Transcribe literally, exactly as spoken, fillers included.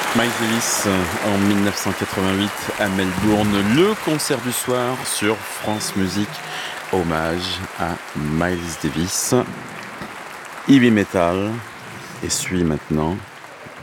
Miles Davis en mille neuf cent quatre-vingt-huit à Melbourne, le concert du soir sur France Musique, hommage à Miles Davis. Heavy Metal et suit maintenant